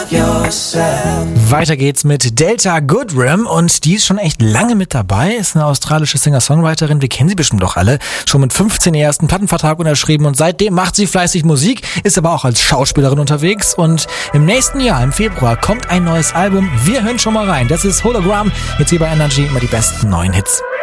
Weiter geht's mit Delta Goodrem und die ist schon echt lange mit dabei, ist eine australische Singer-Songwriterin, wir kennen sie bestimmt doch alle, schon mit 15 ihren ersten Plattenvertrag unterschrieben und seitdem macht sie fleißig Musik, ist aber auch als Schauspielerin unterwegs und im nächsten Jahr, im Februar, kommt ein neues Album, wir hören schon mal rein, das ist Hologram, jetzt hier bei Energy immer die besten neuen Hits.